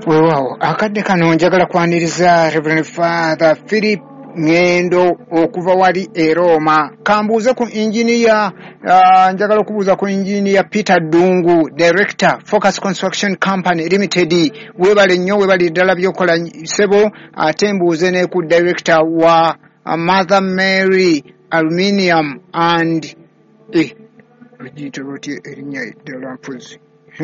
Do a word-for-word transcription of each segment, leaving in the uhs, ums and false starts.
Weewaawo akadde kano njagala kwaniriza Reverend Father Philip Ngendo okuva wali e Roma. Kambuuze ku engineer uh, njagala okubuuza ku engineer Peter Dungu, Director Focus Construction Company Limited. Weebale nnyo, weebale ddala by'okola sebo. Ate mbuuze ne ku Director wa uh, Mother Mary Aluminium and eh ejiyita batya erinnya eddala mpozi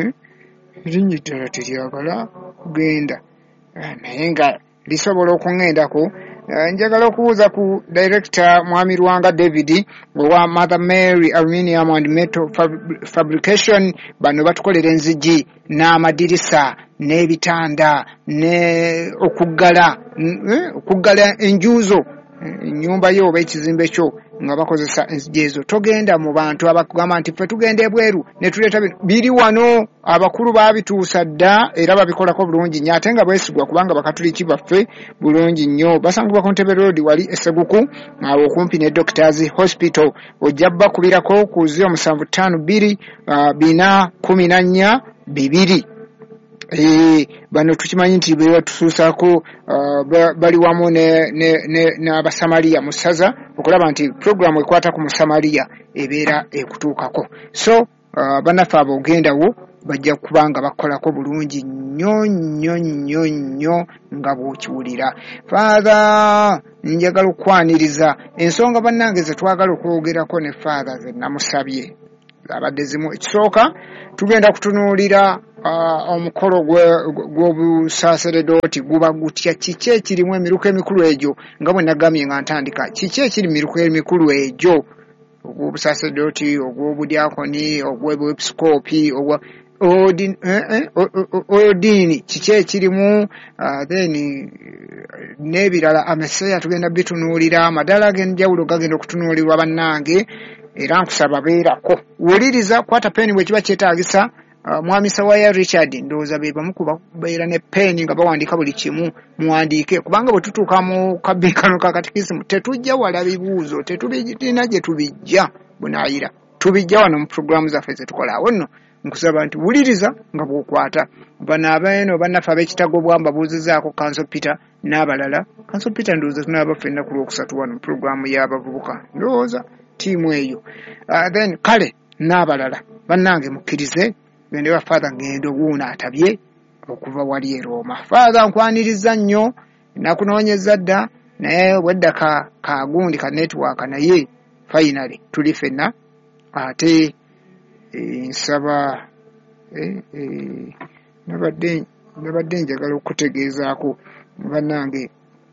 erinnya eddala teryagala kugenda naye nga lisobola okung'endako. Njagala okubuuza ku Director Mwami Lwanga David owa Mother Mary Aluminium and Metal Fab- Fabrication. Bano batukolera enzigi n'amadirisa n'ebitanda ne okuggala eh, okuggala enjuuzo ennyumba yo oba ekizimbe kyo nga bakozesa enzigi ezo. Togenda mu bantu abakugamba nti ffe tugenda ebweru ne tuleeta biri wano. Abakulu baabituusa dda era babikolako bulungi nnyo ate nga bwesigwa kubanga bakatuliki baffe bulungi nnyo. Basangibwa ku Ntebe Road wali Esseguku awo okumpi ne Doctors Hospital. Ojja bakubirako ku ziro musanvu ttaano bbiri bina kumi na nnya bibiri. Eh bano tukimanyi nti bwe batusuusako uh, bali wamu ne n'Abasamaliya ne, ne musaza okulaba nti program ekwata ku Musamaliya ebeera ekutuukako. So uh, bannaffe ab'ogendawo bajja kubanga bakolako bulungi nnyo nnyo nnyo nnyo nga bw'okiwulira. Father njagala okwaniriza ensonga bannange ze twagala okwogerako ne Father ze namusabye abadde zimu. Ekisooka tugenda kutunuulira Uh, omukolo gw'obusaaseredooti guba gutya, kiki ekirimu emiruka emikulu egyo nga bwe nagambye nga ntandika, kiki ekiri miruka emikulu egyo ogw'obusaaseredooti, ogw'obudyakoni, ogw'obwepisikoopi, ogwa odin eh, eh, odini kiki ekirimu uh, then n'ebirala ameseya tugenda bitunuulira. Amadala ag'enjawulo gagenda okutunuulirwa bannange era nkusaba beerako wuliriza kwata peni bwe kiba kyetaagisa. Uh, Mwami Sawaya Richard ndowooza be bamu ku babeera ne peni nga bawandiika buli kimu muwandiike kubanga bwe tutuuka mu kabiikano ka katikisimu tetujja wala bibuuzo tetulina gye tubijja bunaayira tubijja wano mu programu zaffe ze tukola. Awo nno nkusaba nti wuliriza nga bw'okwata bano abeeno bannaffe ab'ekitago bwamba buuzizaako Council Peter n'abalala. Council Peter ndowooza tunaaba ffenna ku lwokusatu wano mu programu y'abavubuka ndowooza tiimu eyo. Uh, then kale n'abalala bannange mukkirize Gende wa Father Ngendo wuuna atabye okuva wali e Roma. Father nkwaniriza nnyo nakunoonyeza dda naye wedda ka kagundi ka network naye finally tuli fenna ate e, nsaba e, e, nabadde nabadde njagala okutegeezaako bannange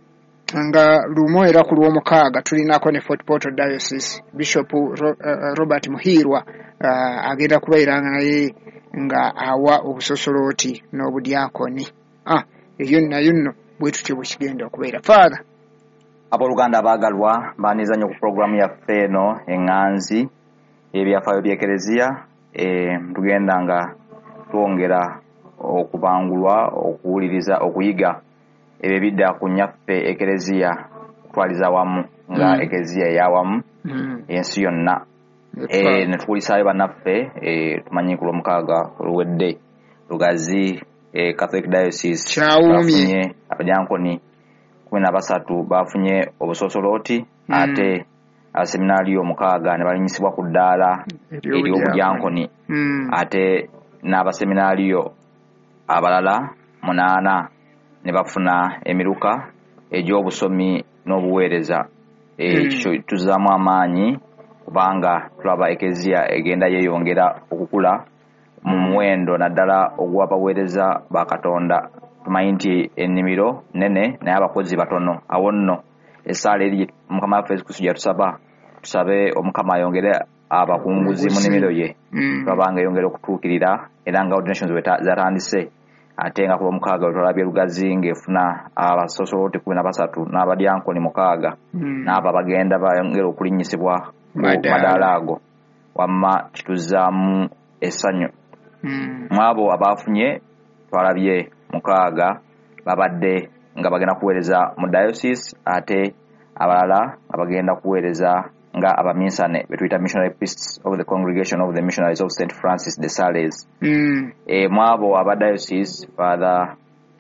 nga lumo era ku lw'omukaaga tulinako ne Fort Portal Diocese Bishop Ro, uh, Robert Muhirwa uh, agenda kubeera naye nga awa obusosolooti n'obudyakoni. Ah, eyo nayo nno bwe tutyo bwe kigenda okubeera. Father abooluganda abaagalwa baaniza nnyo ku programu yaffe eno eŋŋanzi ebyafaayo by'ekereziya. E, tugenda nga twongera okubangulwa okuwuliriza okuyiga ebyo bidda ku nnyaffe ekereziya kutwaliza wamu nga mm. ekereziya eyawamu mm. ensi yonna. E, netukulisaayo bannaffe e, tumanyi ku lwomukaaga oluwedde Lugazi e, Catholic Diocese bafunye abadyankoni kumi na basatu bafunye obusosolooti mm. ate abaseminaaliyo omukaaga ne balinyisibwa ku ddaala ery'obudyankoni mm. ate n'abaseminaaliyo abalala munaana ne bafuna emiruka egy'obusomi n'obuweereza. Ekyo mm. tuzaamu amaanyi kubanga tulaba ekereziya egenda yeeyongera okukula mu muwendo naddala ogw'abaweereza ba Katonda. Tumanyi nti ennimiro nnene naye abakozi batono. Awo nno essaala eri Mukama waffe Yesu Kristo gyatusaba tusabe Omukama ayongere abakunguzi mu nnimiro ye mm. tulabanga yongera okutuukirira era nga ordinations bwe zatandise ate nga kuba mukaaga wetwalabye Lugazi ng'efuna abasosolooti kumi na basatu n'abadyankoni mukaaga mm. n'abo bagenda bayongera okulinnyisibwa ku madaala ago. Wamma kituzaamu essanyu mm. mwabo abaafunye twalabye mukaaga babadde nga bagenda kuweereza mu diocese ate abalala nga bagenda kuweereza nga abaminsane betuyita missionary priests of the congregation of the missionaries of Saint Francis de Sales. Mm. E mwabo aba diocese Father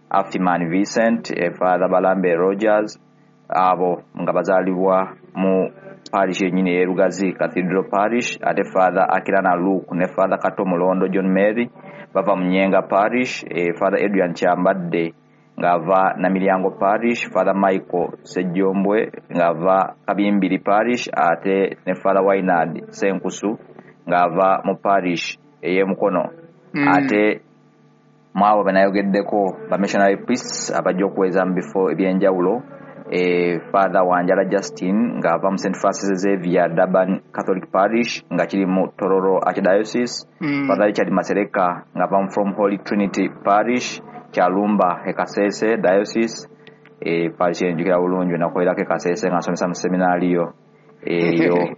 Afiman Vincent, e Father Balambe Rogers, abo nga bazalibwa mu parish yenyini e Lugazi Cathedral Parish, ate Father Akirana Luke ne Father Kato Mulondo John Mary bava mu Nyenga Parish, e Father Adrian Chambadde ngava na Milyango Parish, Father Michael Sejombwe ngava Kabimbiri Parish, ate ne Father Wainard Senkusu ngava mu parish eye Mukono. mm. ate mwabo banayogeddeko ba missionary priests abajja okuweza mu bifo ebyenjawulo, e Father Wanjala Justin ngava mu Saint Francis Xavier Durban Catholic Parish nga kiri mu Tororo Archdiocese. mm. Father Richard Masereka ngava mu From Holy Trinity Parish Kyalumba Ekasese Diocese, e parish enjukira bulungi nakolera Ekasese nga nsomesa mu seminari yo eyo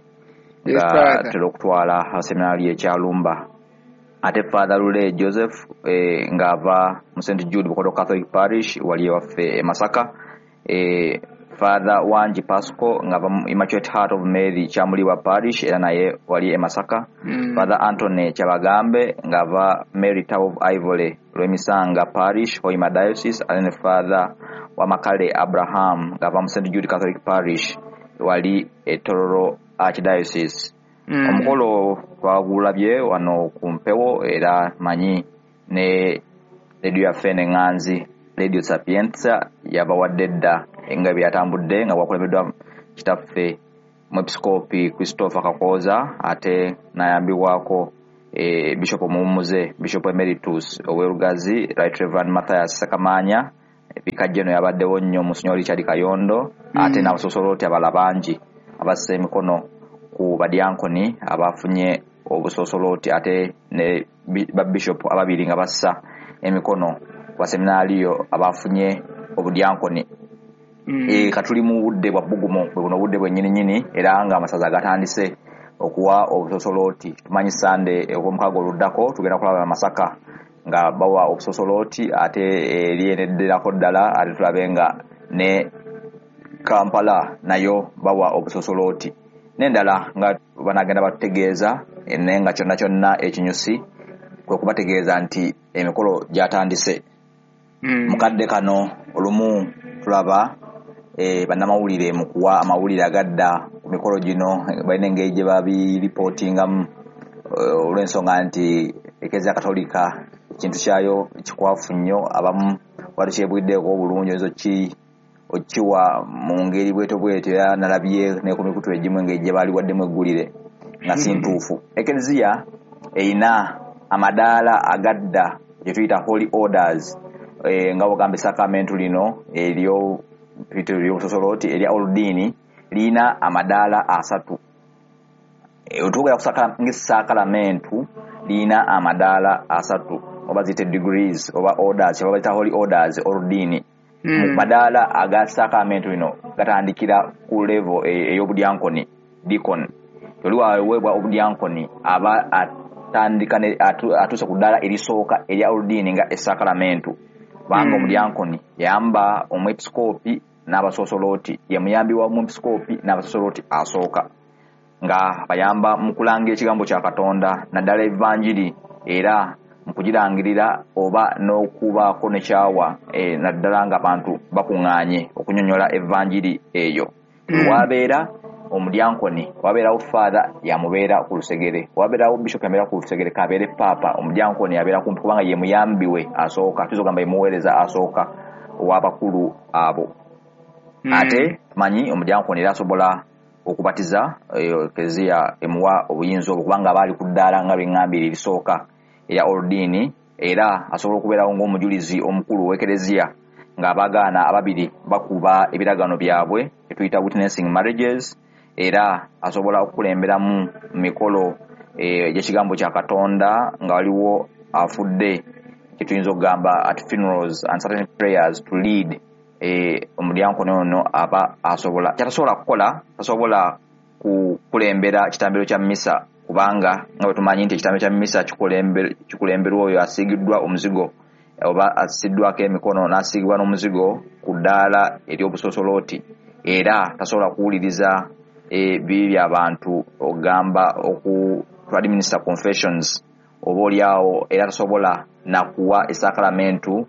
nga tero okutwala seminari ye Kyalumba. Ate Father Lule Joseph e ngava mu Saint Jude Bukodo Catholic Parish wali waffe e Masaka. e Father Wanji Pasco ngava mu Immaculate Heart of Mary Kyamuliwa Parish era naye wali e Masaka. mm. Father Anthony Kyabagambe ngava Mary Tower of Ivory Lwemisanga Parish Hoima Diocese, and Father Wamakale Abraham ngava mu Saint Jude Catholic Parish wali e Tororo Archdiocese. mm. Omukolo twagulabye wano ku mpewo era manyi ne radio yaffe n'enganzi Radio Sapienza yabawadde dda nga byatambudde nga bwakulembeddwa kitaffe Mwepiskopi Christopher Kakoza, ate nayambibwako e, Bishop Mumuze Bishop Emeritus Owerugazi Right Reverend Matthias Sakamanya, bikajjeno yabaddewo nnyo Monsignor Richard Kayondo. mm. ate n'abasosoloti abala bangi abasse emikono ku badyankoni abafunye obusosoloti, ate ne Bishop ababiri nga bassa emikono kwa seminariyo abafunye obudyankoni. mm. e katuli mu budde bwa bugumo buno budde bwennyini nyini era nga amasaza gatandise okuwa obusosoloti. Tumanyi Sande omukago oluddako tugenda kulaba Masaka nga bawa obusosoloti, ate eriyenedderako ddala ate tulabe nga ne Kampala nayo bawa obusosoloti, n'endala nga banagenda batutegeeza nenga kyonna kyonna ekinyusi kwe kubategeeza nti emikolo gyatandise. mm. Mukadde kano olumu tulaba e bannamawulire mu kuwa amawulire agadda ku mikolo gino balina engeri gye babiripotingamu olw'ensonga nti Eklezia Katolika ekintu kyayo kikwafu nnyo. Abamu wali kyebwiddeeko obulungi ezo ki okiwa mu ngeri bweto bweto era nalabye ne ku mikutu egimu engeri gye baali waddemu eggulire nga si ntuufu. Eklezia eyina amadaala agadda gye tuyita holy orders, e, nga bugamba sacramento lino eryo pito ly'obusosoloti erya oludini lina amadaala asatu. e, otuga kusaka ngisacramento lina amadaala asatu oba zite degrees oba orders oba zita holy orders oludini. mm. Madaala aga sacramento lino gatandikira ku level ey'obudyankoni deacon. Toliwa webwa obudyankoni aba atandika ne atu, atuse ku ddala erisooka erya oludini nga esacramento. Banga omudyankoni yamba omwepiskopi n'abasosoloti, ye muyambi wa omwepiskopi n'abasosoloti asooka nga bayamba mu kulanga ekigambo kya Katonda naddala evanjiri era mu kugirangirira oba n'okubaako ne kyawa e, naddala nga abantu bakuŋŋaanye okunyonyola evanjiri eyo. mm. Wabeera omudyankoni, wabeerawo father yamubeera ku lusegere, wabeerawo bishop yabeera ku lusegere kabeere papa, omudyankoni yabeera kumpi kubanga ye muyambiwe asooka, tuzogamba ye muweereza asooka ow'abakulu abo. mm. Ate tumanyi omudyankoni era asobola okubatiza Eklezia emuwa obuyinza obwo kubanga baali ku ddaala nga bweŋŋambire erisooka eya oludini, era asobola okubeerawo ng'omujulizi omukulu w'Eklezia ng'abagaana ababiri bakuba ebiragano byabwe etuyita witnessing marriages, era asobola okukulemberamu mikolo egy'ekigambo kya Katonda nga waliwo afudde kituyinza okugamba at funerals and certain prayers to lead. E, omudyankoni ono aba asobola kyatasobola kukola, tasobola kukulembera kitambiro kya misa kubanga nga bwe tumanyi nti ekitambiro kya misa kikulemberwa oyo asiigiddwa omuzigo oba asiddwako emikono n'asiigibwa n'omuzigo ku ddaala ery'obusosoloti, era tasobola kuwuliriza e, bibi by'abantu ogamba oku administer confessions oba oliawo, era tasobola nakuwa esacramento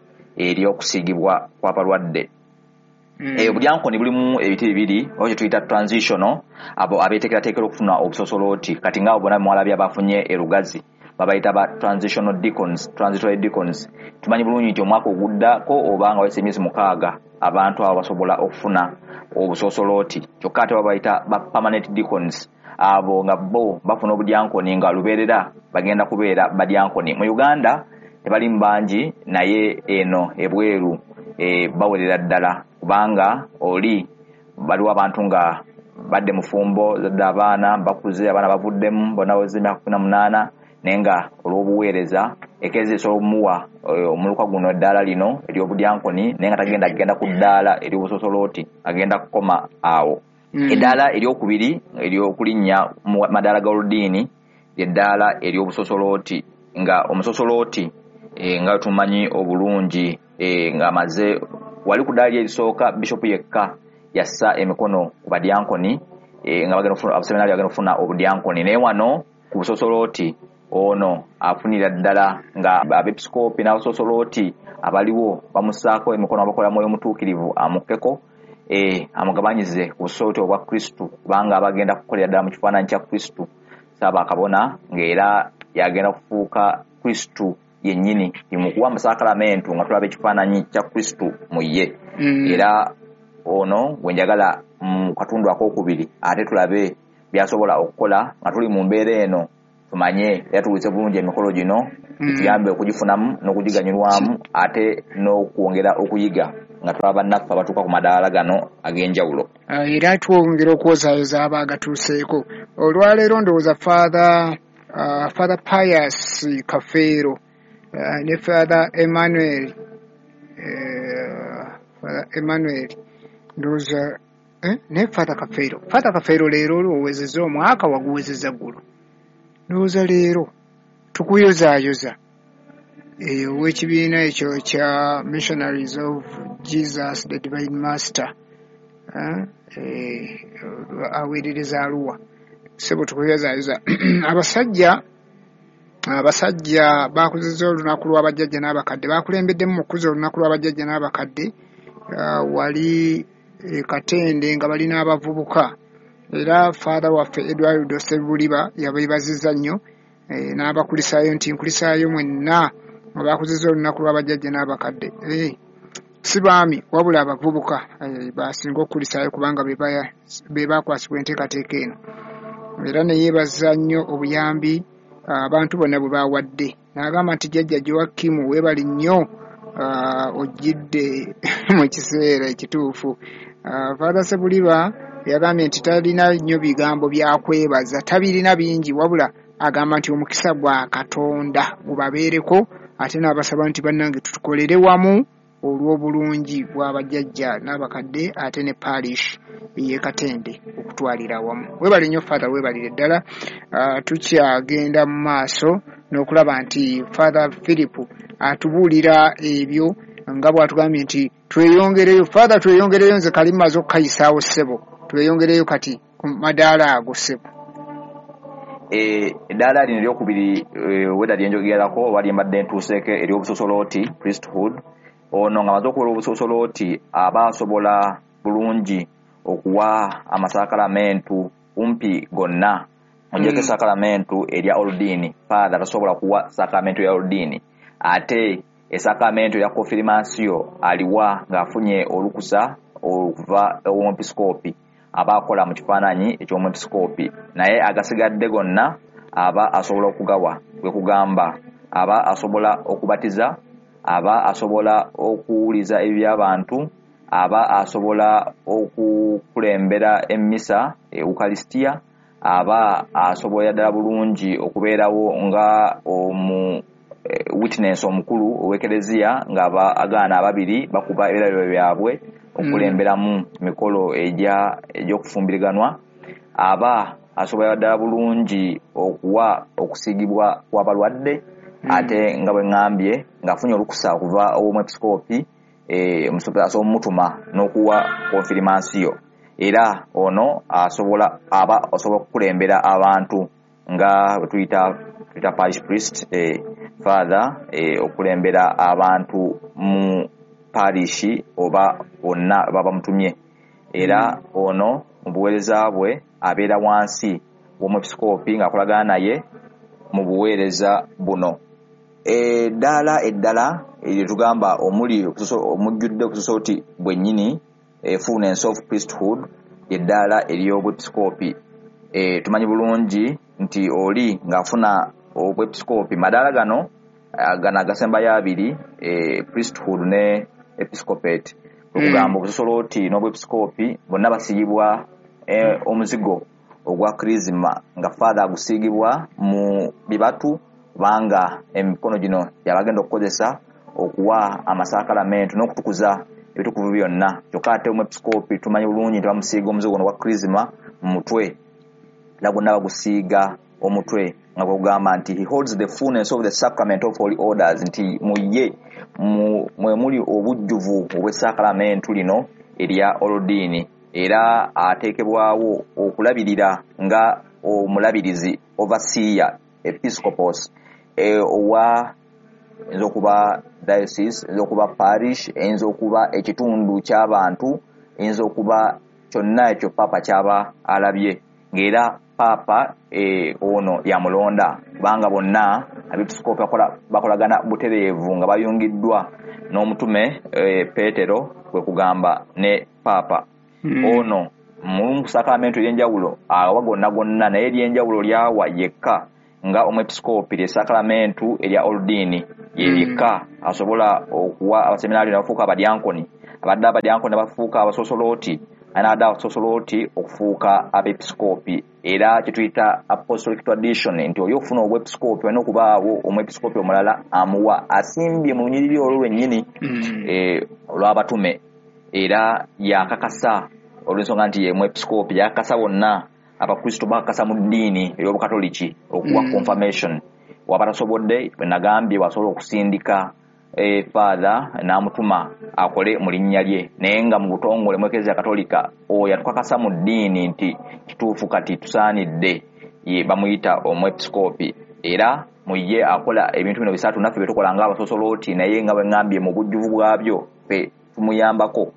eri okusiigibwa kw'abalwadde. Mm. E, obudyankoni bulimu ebiti bibiri okyo tuyita transitional abo abeetekerateekera okufuna obusosolooti kati ngaawo bona mwalabye abafunye erugazi babayita ba transitional deacons, transitory deacons. Tumanyi bulungi nti omwaka oguddako oba nga wayise emyezi mukaaga abantu abo basobola okufuna obusosolooti kyokka ate babayita ba permanent deacons abo nga bo bafuna obudyankoni nga lubeerera bagenda kubeera badyankoni. Mu Uganda tebali mbangi naye eno ebweru e, bawerera ddala kubanga oli baliwo abantu nga badde mufumbo zadde abaana bakuze abaana bavuddemu bonna baweze emyaka kumi na munaana naye nga olw'obuweereza ekezi esobola omuwa omuluka guno eddaala lino ery'obudyankoni naye nga tagenda agenda ku ddaala ery'obusosolooti agenda kukoma awo. Mm. Eddaala eryokubiri ery'okulinnya mu madaala ga oludiini ly'eddaala ery'obusosolooti nga omusosolooti e, nga tumanyi obulungi e, nga amaze wali ku ddaala lyerisooka bishopu yekka yassa emikono ku badyankoni e, nga bagenda kufuna abaseminaali bagenda kufuna obudyankoni naye wano ku busosolooti ono afunira ddala nga abepisikoopi n'abasosolooti abaliwo bamussaako emikono abakola mwoyo mutuukirivu amukkeko e, amugabanyize ku busosolooti obwa Kristu kubanga abagenda kukolera ddala mu kifaananyi kya Kristu Ssaabakabona ng'era yagenda kufuuka Kristu yennyini timukuwa amasakalamentu nga tulaba ekifaananyi kya Kristu mu ye. Mm. Era ono gwe njagala mu katundu ak'okubiri ate tulabe byasobola okukola nga tuli mu mbeera eno tumanye era tuwise bulungi emikolo gino tuyambe okugifunamu n'okugiganyulwamu ate n'okwongera okuyiga nga tulaba bannaffe abatuuka ku madaala gano ag'enjawulo. Era twongera okwozaayoza aba agatuuseeko. Olwaleero ndowooza Father uh, Father Pius Kafeero uh, ne Father Emmanuel uh, Father Emmanuel ndowooza eh? ne Father Kafeero Father Kafeero leero olwowezezza omwaka waguwezezza ggulu. Ndowooza leero tukuyozaayoza ow'ekibiina ekyo kya Missionaries of Jesus the Divine Master aweerereza Arua sebo tukuyozaayoza. abasajja abasajja baakuzizza olunaku lw'abajjajja n'abakadde bakulembeddemu mu kuza olunaku lw'abajjajja n'abakadde wali Katende nga balina abavubuka era Father waffe Edward Sebuliba yabeebazizza nnyo e, n'abakulisaayo nti nkulisaayo mwenna abakuzizza olunaku lw'abajjajja n'abakadde e, si baami wabula abavubuka e, basinga okulisaayo kubanga be bakwasibwa enteekateeka eno era ne yeebaza nnyo obuyambi abantu bonna bwe bawadde n'agamba nti jjajja Joakim weebali nnyo ojjidde mu kiseera ekituufu. Father Sebuliba yagambye nti talina nnyo bigambo byakwebaza tabirina bingi wabula agamba nti omukisa gwa Katonda gubabeereko ate n'abasaba nti bannange tutukolere wamu olw'obulungi bw'abajjajja n'abakadde ate ne parish ye Katende okutwalira wamu. Weebale nnyo Father weebalire ddala. Uh, tukyagenda mu maaso n'okulaba nti Father Philip atubuulira ebyo nga bw'atugambye nti tweyongereyo Father tweyongereyo nze kali maze okukayisaawo ssebo tweyongereyo kati ku madaala ago ssebo. E, eddaala lino eryokubiri e, weda lyenjogerako wali mbadde ntuuseeko ery'obusosolooti priesthood ono nga maze okukola obusosolooti aba asobola bulungi okuwa amasakalamentu kumpi gonna onjeko mm. sakalamentu erya oludiini Father tasobola kuwa sakalamentu ya oludiini ate esakalamentu ya confirmation aliwa ng'afunye olukusa okuva ew'omwepisikoopi aba akola mu kifaananyi eky'omwepisikoopi naye agasigadde gonna aba asobola okugawa kwe kugamba aba asobola okubatiza aba asobola okuwuliza eby'abantu aba asobola okukulembera emmisa Eucharistia aba asobola ddala bulungi okubeerawo nga omu witness omukulu ow'ekereziya nga agaana ababiri bakuba ebirabiro byabwe okulemberamu mikolo ejya egy'okufumbiriganwa aba asobola ddala bulungi okuwa okusiigibwa kw'abalwadde mm. ate nga bwe ŋŋambye ng'afunye olukusa okuva ow'omwepisikoopi e, omusopesa omutuma n'okuwa confirmation era ono asobola aba asobola okukulembera abantu nga bwe tuyita tuyita parish priest e, Father e, okulembera abantu mu parish oba onna baba mutumye era ono mu buweereza bwe abeera wansi w'omwepisikoopi ng'akolagana naye mu buweereza buno. Eddaala eddala eryo tugamba omuli omujjudde okusosooti bwennyini fullness of priesthood eddaala ery'obwepisikoopi. E, tumanyi bulungi nti oli ng'afuna obwepisikoopi madaala gano gano agasembayo abiri e, priesthood ne episcopate okugamba mm. obusosolooti n'obwepisikoopi bonna basiigibwa e, omuzigo ogwa krisima nga father agusiigibwa mu bibatu kubanga emikono gino yabagenda okukozesa okuwa amasakalamento n'okutukuza ebitukuvu byonna. Kyokka ate omwepisikoopi tumanyi bulungi nti bamusiiga omuzigo guno gwa krisima mu mutwe era gwonna bagusiiga omutwe nga kugamba nti he holds the fullness of the sacrament of holy orders nti muye mwe muli obujjuvu obw'essakalamento lino erya oludiini era ateekebwawo okulabirira nga omulabirizi overseer episcopos e, owa enza okuba diocese enza okuba parish enza okuba ekitundu ky'abantu enza okuba kyonna ekyo papa kyaba alabye ng'era papa e, ono yamulonda kubanga bonna abepisikoopi bakolagana butereevu nga bayungiddwa n'omutume e, Peetero kwe kugamba ne papa mm. ono mu sakalamento ery'enjawulo awa gonna gonna naye ery'enjawulo lyawa yekka nga omwepisikoopi ly'essakalamento erya oludiini yekka mm. asobola okuwa abaseminaali ne bafuuka abadyankoni abadde abadyankoni ne bafuuka abasosolooti anada abasosolooti okufuuka abepisikoopi era kituyita apostolic tradition nti oli ofuna obwepisikoopi olina okubaawo omwepisikoopi omulala amuwa asimbye mu lunyiriri olwo lwennyini mm. e, olw'abatume era yakakasa olw'ensonga nti ye mwepisikoopi yakakasa bonna abakristo bakakasa mu ddiini ey'obukatoliki okuwa mm. confirmation wabatasobodde bwenagambye wasobola okusindika e, father n'amutuma akole mu linnya lye naye nga mu butongole mu Eklezia Katolika oyo yatukakasa mu ddiini nti kituufu kati tusaanidde ye bamuyita omwepisikoopi era mu ye akola ebintu bino bisatu naffe bye tukola ng'abasosolooti naye nga bwe ngambye mu bujjuvu bwabyo fe tumuyambako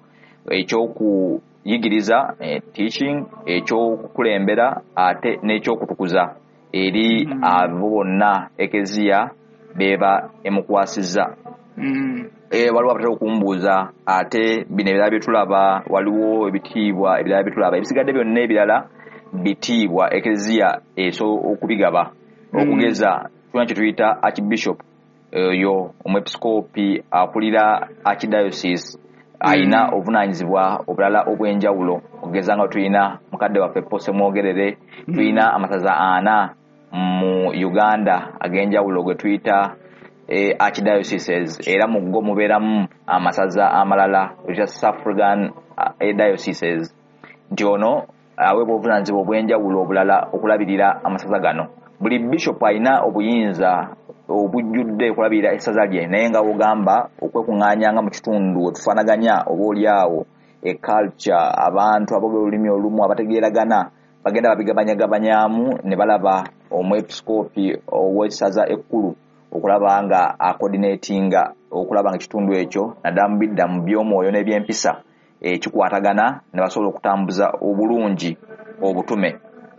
ekyokuyigiriza e, teaching ekyokukulembera ate n'ekyokutukuza eri mm. abo bonna Eklezia beba emukwasizza. Mm. E waliwo abatera okumbuuza ate bino ebirala bye tulaba waliwo ebitiibwa ebirala bye tulaba ebisigadde byonna ebirala bitiibwa Eklezia eso okubigaba mm. okugeza tulina kye tuyita archbishop oyo omwepisikoopi akulira archdiocese ayina mm. obuvunaanyizibwa obulala obw'enjawulo okugeza nga tulina mukadde waffe Pose Mwogerere mm. tulina amasaza ana mu Uganda ag'enjawulo gwe tuyita e, archdioceses era mu go mubeeramu amasaza amalala tuyita suffragan e, dioceses nti ono aweebwa obuvunaanyizibwa obw'enjawulo obulala okulabirira amasaza gano. Buli bishop alina obuyinza obujjudde okulabirira essaza lye naye nga bugamba okwekuŋŋaanyanga mu kitundu otufaanaganya oba oliawo e culture abantu abogera olulimi olumu abategeeragana bagenda babigabanyagabanyamu ne balaba omwepisikoopi ow'essaza ekkulu okulaba nga acoordinatinga okulaba nga ekitundu ekyo naddala mu bidda mu by'omwoyo n'ebyempisa ekikwatagana ne basobola okutambuza obulungi obutume.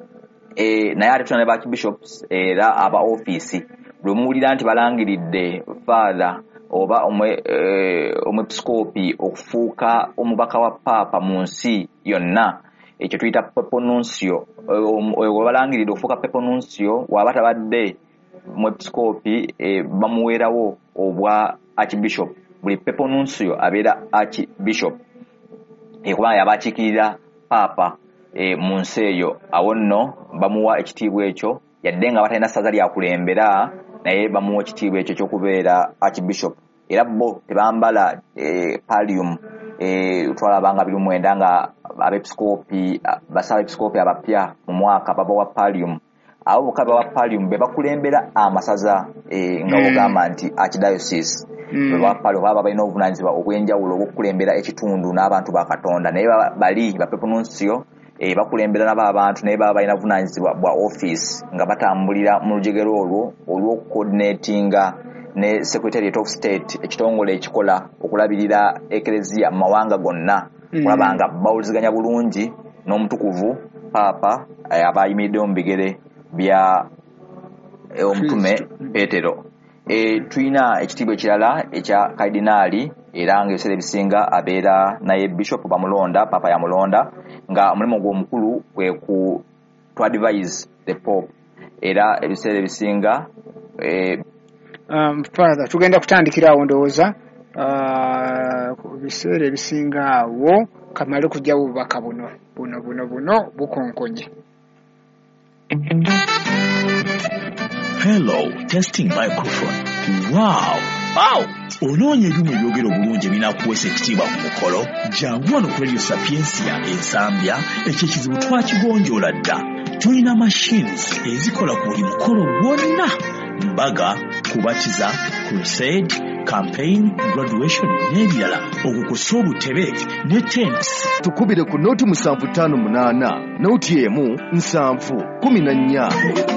E, naye ate tuna ne baarchbishops era aba ofiisi bwe muwulira nti balangiridde father oba omwepisikoopi okufuuka omubaka wa paapa mu nsi yonna ekyo tuyita Papal Nuncio oyo balangiridde okufuuka Papal Nuncio waba tabadde mwepisikoopi e, bamuweerawo obwa archbishop. Buli Papal Nuncio abeera archbishop e, kubanga yaba akiikirira paapa e, mu nsi eyo awo nno bamuwa ekitiibwa ekyo yadde nga batalina ssaza lyakulembera naye bamuwa ekitiibwa ekyo ky'okubeera archbishop era bo tebambala e, pallium e, twalaba nga biri mwenda nga abepisikoopi basaba episikoopi abapya mu mwaka babawa pallium abo bokka bawa pallium be bakulembera amasaza e, nga bogamba nti archdiocese mm. bawa pallium baba balina obuvunaanyizibwa obw'enjawulo obw'okukulembera ekitundu n'abantu ba Katonda naye bali ba Papal Nuncio e, bakulembera nabo abantu naye baba balina buvunaanyizibwa bwa office nga batambulira mu lujegero olwo olw'okucoordinatinga ne Secretariat of State ekitongole ekikola okulabirira eklezia mu mawanga gonna kulabanga mm. bawuliziganya bulungi n'omutukuvu Papa abayimiridde mu bigere bya omutume Petero. E tuina ekitiibwa ekirala ekya kardinaali era ng'ebiseera ebisinga abeera naye bishop bamulonda Papa yamulonda nga omulimu gw'omukulu kwe ku to advise the Pope era ebiseera ebisinga eh, um, Father tugenda kutandikira awo ndowooza uh, ku biseera ebisinga awo kamale kujja bubaka buno buno buno buno bukonkonye. Hello, testing microphone. Wow, wow. Onoonye ebyuma ebyogera obulungi ebinakuweesa ekitiibwa ku mukolo jangu wano ku Radio Sapiensia ensambya ekyo ekizibu twakigonjoola dda. Tulina machines ezikola ku buli mukolo gwonna mbaga, kubatiza, crusade, campaign, graduation n'ebirala okukusa obutebe ne tents. Tukubire ku nooti musanvu ttaano munaana nooti emu nsanvu kumi na nnya.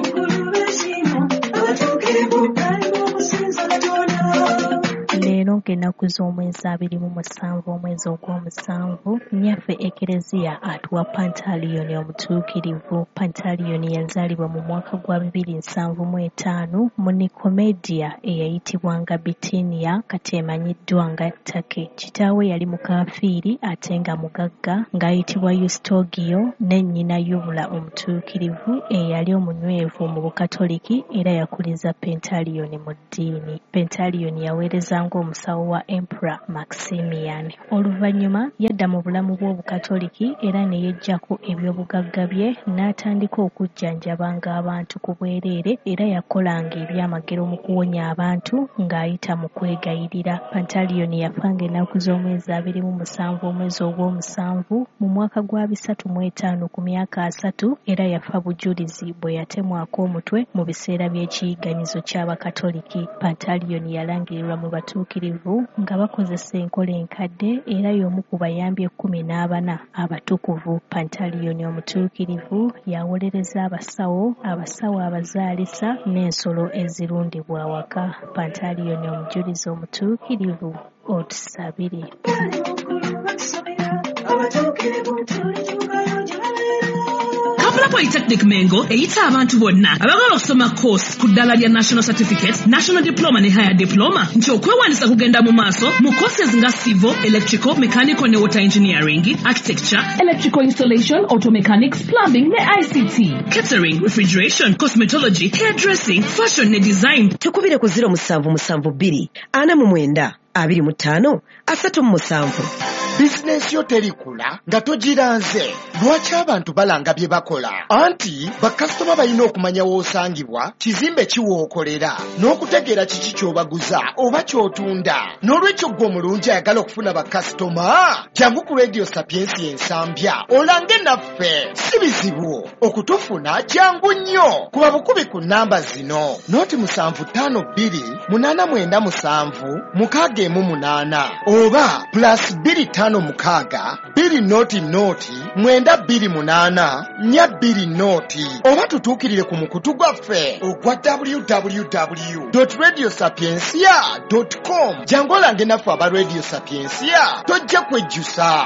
Leero ng'ennaku z'omwezi abiri mu musanvu omwezi ogw'omusanvu nnyaffe ekereziya atuwa Pantaleon omutuukirivu. Pantaleon yazaalibwa mu mwaka gwa bibiri nsanvu mu etaano mu Nicomedia eyayitibwanga Bitinia kati emanyiddwa nga Take. Kitaawe yali mukaafiiri ate nga mugagga ng'ayitibwa Eustogio ne nnyina Yubula omutuukirivu eyali omunywevu mu Bukatoliki era yakuliza Pantaleon mu ddiini. Pantaleon yaweereza ng'omusawo wa Emperor Maximian. Oluvannyuma yadda mu bulamu bw'Obukatoliki era ne yeggyako eby'obugagga bye n'atandika okujjanjabanga abantu ku bwereere era yakolanga ebyamagero mu kuwonya abantu ng'ayita mu kwegayirira. Pantaleon yafanga ennaku z'omwezi abiri mu musanvu omwezi ogw'omusanvu mu mwaka gwa bisatu mu etaano ku myaka asatu era yafa bujulizi bwe yatemwako omutwe mu biseera by'ekiyiganyizo ky'Abakatoliki. Pantaleon yalangirirwa mu batuukirivu nga bakozesa enkola enkadde era y'omu ku bayambi ekkumi n'abana abatukuvu. Pantaleon omutuukirivu yawolereza abasawo, abasawo abazaalisa n'ensolo ezirundibwa awaka. Pantaleon omujulizi omutuukirivu otusabire. Kampala Polytechnic Mengo eyita abantu bonna abagala okusoma course ku ddala lya National Certificate, National Diploma ne Higher Diploma nti okwewandiisa kugenda mu maaso mu courses nga Civil, Electrical, Mechanical ne Water Engineering, Architecture, Electrical Installation, Auto Mechanics, Plumbing ne I C T, Catering, Refrigeration, Cosmetology, Hairdressing, Fashion ne Design. Tukubire ku zero musanvu musanvu bbiri ana mu mwenda abiri mu ttaano asatu mu musanvu. Bizinesi yo terikula nga togiranze. Lwaki abantu balanga bye bakola? Anti bakasitoma balina okumanya w'osangibwa, kizimbe kiwookolera, n'okutegeera kiki ky'obaguza oba ky'otunda. N'olwekyo ggwe omulungi ayagala okufuna bakasitoma, jangu ku Radio Sapiensia ensambya olange naffe. Si bizibu okutufuna, jangu nnyo kuba bukubi ku nnamba zino: nooti musanvu ttaano bbiri munaana mwenda musanvu mukaaga emu munaana oba plus bbiri ttaano mukaaga bbiri nooti nooti mwenda bbiri munaana nnya bbiri nooti, oba tutuukirire ku mukutu gwaffe ogwa w w w dot radio sapiensia dot com. jangu olange naffe aba Radio Sapiensia tojja kwejjusa.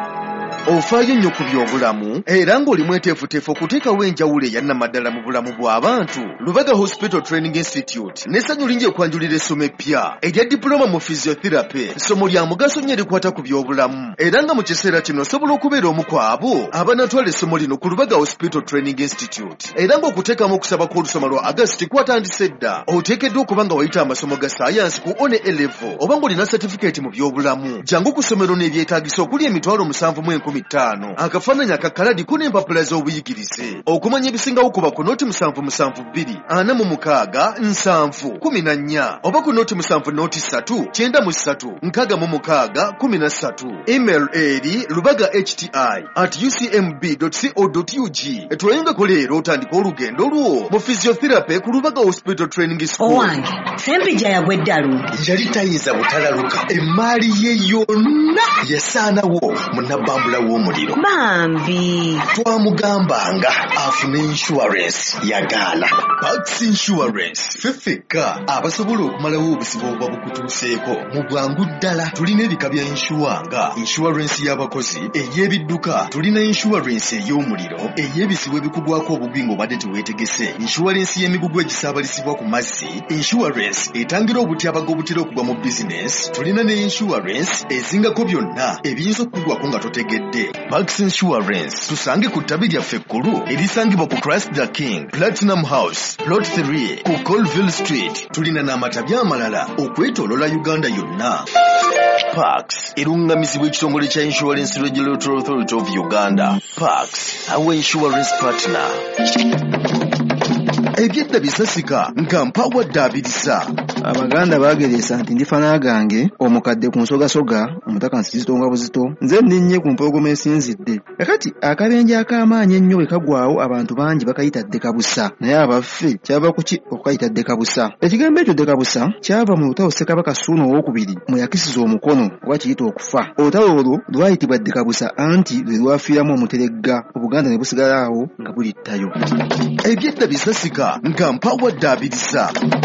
Ofaayo nnyo ku by'obulamu era ng'oli mweteefuteefu okuteekawo enjawulo eyannamaddala mu bulamu bw'abantu. Lubaga Hospital Training Institute n'essanyu lingi okwanjulira essomo eppya erya diploma mu physiotherapy. Essomo lya mugaso nnyo erikwata ku by'obulamu era nga mu kiseera kino osobola okubeera omu ku abo abanatwala essomo lino ku Lubaga Hospital Training Institute. Era ng'okuteekamu okusaba kw'olusoma lwa August kwatandise dda, oteekeddwa okuba nga wayita amasomo ga saayansi ku one A level oba ng'olina certificate mu by'obulamu. Jangu ku ssomero n'ebyetaagisa okuli emitwalo musanvu mu enkumi ttaano, akafaananyi akakaladi ku n'empapula z'obuyigirize. Okumanya ebisingawo kuba ku nooti musanvu musanvu bbiri ana mu mukaaga nsanvu kumi na nnya oba ku nooti musanvu nooti ssatu kyenda mu ssatu nkaaga mu mukaaga kumi na ssatu. Email eri lubaga hti at u c m b dot co dot u g. Etwayingako leero otandika olugendo lwo mu physiotherapy ku Lubaga Hospital Training School. Owange Sempija yagwe ddalu yali tayinza butalaluka, emmaali ye yonna yasaanawo mu nnabbambula w'omuliro bambi twamugambanga afune insurance yagaana. Pax Insurance ffe ffekka abasobola okumalawo obuzibu obuba bukutuuseeko mu bwangu ddala. Tulina ebika bya inshuwa nga insurance y'abakozi, ey'ebidduka, tulina insurance ey'omuliro, ey'ebizibu ebikugwako obugwi ng'obadde teweetegese, insurance y'emigugu egisaabalisibwa ku mazzi, insurance etangira obutyabaga obutera okugwa mu business, tulina ne insurance ezingako byonna ebiyinza okukugwako nga totegedde. Pax Insurance tusange ku ttabi lyaffe ekkulu erisangibwa ku Christ the King, Platinum House, Plot three ku Colville Street. Tulina n'amatabi amalala okwetoolola Uganda yonna. Pax erungamizibwa ekitongole kya Insurance Regulatory Authority of Uganda. Pax, our insurance partner. Ebyedda bisasika nga mpawadde abirisa. Abaganda bageresa nti ndifana gange omukadde ku nsogasoga omutaka nsizitonga buzito nze nninye ku mpologoma esinzidde. Kakati akabenje ak'amaanyi ennyo bwe kagwawo abantu bangi bakayita ddekabusa, naye abaffe kyava ku ki okukayita ddekabusa? Ekigambo ekyo ddekabusa kyava mu lutalo Ssekabaka Ssuuna owookubiri mwe yakisiza omukono oba kiyita okufa. Olutalo olwo lwayitibwa ddekabusa anti lwe lwafiiramu omuteregga, Obuganda ne busigala awo nga bulittayo. Ebyedda bisasika nga mpawadde abirisa.